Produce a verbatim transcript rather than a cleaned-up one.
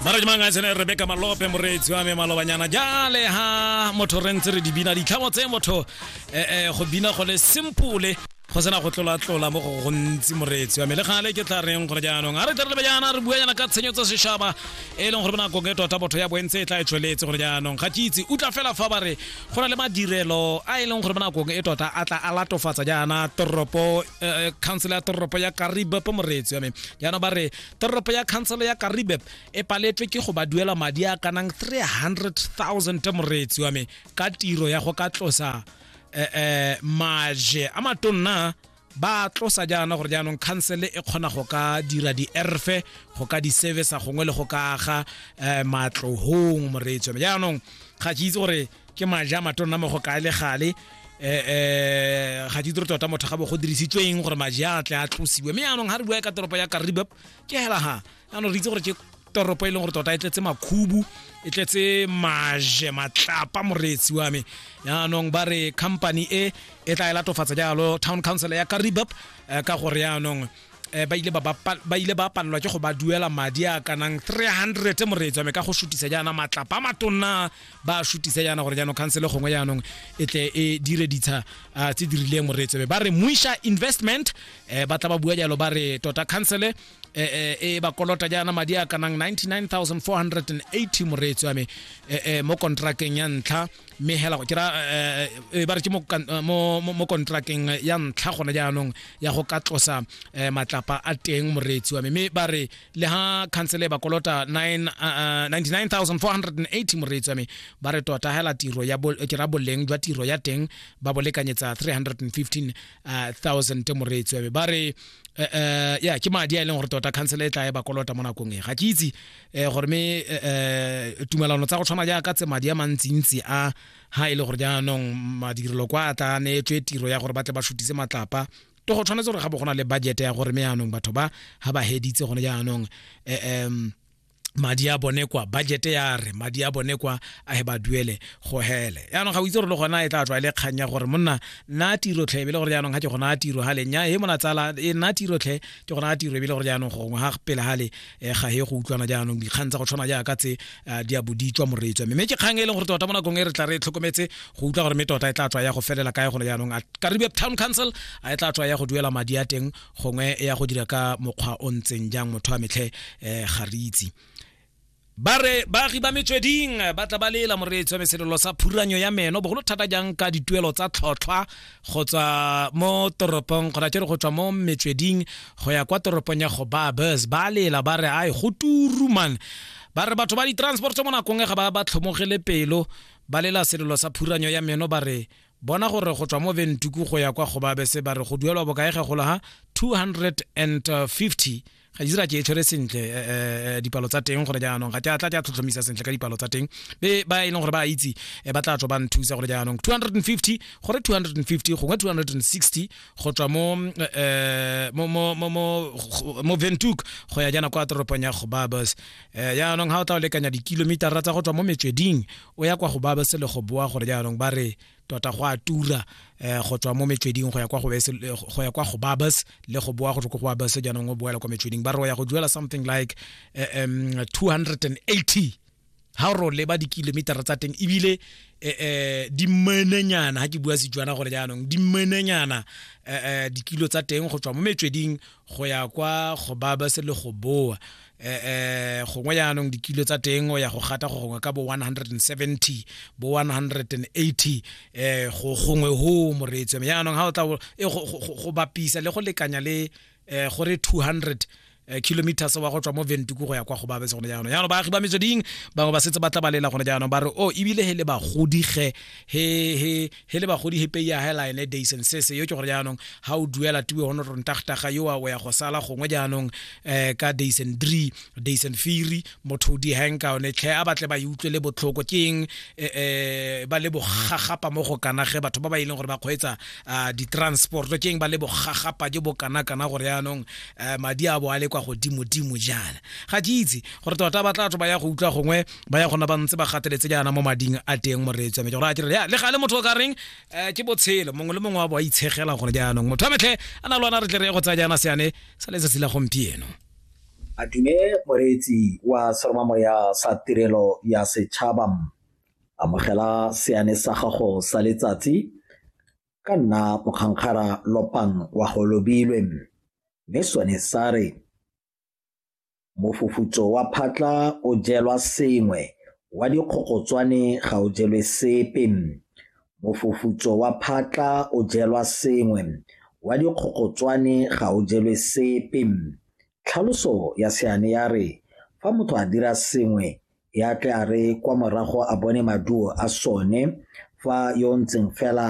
Mara manga tsene Rebecca Malope moretsi wa me malobanyana jale ha motho rentse re di bina di tlhamo tse motho eh eh go bina go le simple go sena go tlola tlola mo go gontsi moretsi wa me le gale ke tla reng gore jaanong a re tle le bana re bua yana ka tshenyo tsa seshaba e leng gore bana go ke tota botho ya boentse e tla e tshweletse gore jaanong ga tshitsi o tla fela fa bare gona le madirelo a e leng gore bana go ke e tota a tla a latofatsa jana toropo council ya toropo ya Karibe po moretsi wa me jana bare toropo ya council ya Karibe e paletswe ke go ba duela madi a kanang three hundred thousand moretsi wa me ka tiro ya go ka tlosa eh eh maje a matonna ba tlosa jana gore jaanong council e kgona go ka dira di erfe go ka di service gongwe le go ka ga matlohong moretso jaanong ga tshitse gore ke maje a matonna mo go ka le gale eh eh ga ditro tota motho ga bo go dirisitsweng gore maje a tla a tlosiwe me jaanong ha re bua ka toropo ya Karibe ke hela ha ano re itse gore ke toropo e leng gore tota e tletse makhubu e tletse maje matlapa moretsi wa me yaanong ba re company e e tla e latofatsa jalo town council ya Karibe ka gore yaanong ba ile ba ba ile ba pallwa ke go ba duela madi a kanang three hundred moretsi wa me ka go shutisa jana matlapa matonna ba shutisa jana gore jana council gongwe yaanong e tle e dire ditsa tse dirile moretsi ba re Muisha investment ba tla ba bua jalo ba re tota council eh eh ba kolota jana madi a kanang ninety-nine thousand four hundred eighty moretsi wa me eh mo contracteng ya ntlha me hela go kira eh ba re mo mo contracteng ya ntlha gona jaanong ya go ka tlosa matlapa a teng moretsi wa me me ba re le ha council ba kolota ninety-nine thousand four hundred eighty moretsi wa me ba re tota hela tiro ya kira boleng jwa tiro ya teng ba bolekanyetsa three hundred fifteen thousand moretsi wa me ba re eh ya ke madi a leng gore tota council e tla e ba kolota mo nakong e ga ke itse gore me tumelano tsa go tshwana ja ka tse madi a mantsintsi a ha ile gore jaanong madirelo kwa tla ne tswe tiro ya gore ba tle ba shutise matlapa to go tshwanetse gore ga bo gona le budget ya gore me yaanong batho ba ha ba heditse gone jaanong em madi a bone kwa budget ya re madi a bone kwa a he ba duele go hele yaanong ga o itse gore le gona e tla tswa ile kganya gore monna nna tiro tlhe bile gore jaanong ga ke gona tiro ha le nya he mona tsala e nna tiro tlhe ke gona tiro bile gore jaanong go ha pele ha le ga he go utlwana jaanong di kgantsa go tshwana ja ka tse di a boditswa moretswa mme ke kgang e leng gore tota mona gong e re tla re tlhokometse go utlwa gore me tota e tla tswa ya go felela kae gone jaanong a Karibe town council a e tla tswa ya go duela madi a teng gongwe ya go dira ka mokgwa o ntseng jang motho a metlhe ga re itse bare ba riba metsweding ba tla balela moretsi wa meselelo sa phuranyo ya meno bogolo thata jang ka dituelo tsa tlhotlhwa gotsa mo toropong gona tsere go tswa mo metsweding go ya kwa toropong ya go ba bus ba lela ba re ai go turuman ba re batho ba di transport mo nakong ga ba ba tlhomogele pelo ba lela selelo sa phuranyo ya meno ba re bona gore go tswa mo Ventuku go ya kwa go ba bese ba re go duelwa bokae ga go la ha two hundred fifty ga dira ke tshwere sentle dipalo tsa teng gore jaanong ga tla tla tla tlhotlhomisa sentle ka dipalo tsa teng be ba e leng gore ba itse ba tla tswa ba nthusa gore jaanong two hundred fifty gore two hundred fifty go two hundred sixty go tswa mo mo mo mo mo Ventuku go ya jana kwa toropong ya go ba bus jaanong ha o tla lekanya dikilometara tsa go tswa mo metsweding o ya kwa go ba bus le go boa gore jaanong ba re tota go a tura go tswa mo metsweding go ya kwa go bese go ya kwa go ba bus le go boa go go ba bus jaanong go boela kwa metsweding ba re ya go duela something like um two hundred eighty ha ro le ba dikilometara tsa teng ibile eh di menenyana ha ke bua setswana gore jaanong di menenyana eh dikilo tsa teng go tswa mo metsweding go ya kwa go ba bus le go boa eh gongwe jaanong dikilo tsa teng o ya go gata go gongwe ka bo one hundred seventy bo one hundred eighty eh go gongwe ho moretso jaanong ha o tla go bapisa le go lekanya le gore two hundred kilometers wa go tswa mo Ventuku go ya kwa go ba bese gone jaanong jaanong ba ba metsweding ba ba setse ba tla balela gone jaanong ba re o ibile hele ba godige he he hele ba godi hepe ya headline days and se se yo ke gore jaanong ha o duela two hundred ntagtaga yo wa ya go sala gongwe jaanong eh ka days and three days and four motho di hanga one tle a batle ba utlwe le botlhoko keng eh ba le bogagapa mo go kana ge batho ba ba ileng gore ba kgwetsa di transport keng ba le bogagapa je bo kana kana gore jaanong madi a bo ale kwa godimo dimo jana ga ditse gore tota ba tla tso ba ya go utlwa gongwe ba ya gona ba ntse ba gateletse jana mo mading a teng moretso me gore a dire ya le gale motho ka reng ke botshelo mongwe le mongwe wa bo a itshegela gore jaanong motho a metlhe ana lwana re tle re go tsa jana seane sa letsa sila gompieno a dume moreetsi wa seromamoya sa tirelo ya setšhaba. Amogela seane sa gago sa letsatsi ka nna Mokgangkgara Lopang wa go lobilwe, mme sone sa re mofufutso wa phatla o jelwa sengwe, wa dikgokgotswane ga o jelwe sepe. Mofufutso wa phatla o jelwa sengwe, wa dikgokgotswane ga o jelwe sepe. Tlhaloso ya seane ya re fa motho a dira sengwe ya tle a re kwa morago a bone maduo a sone fa yo ntseng fela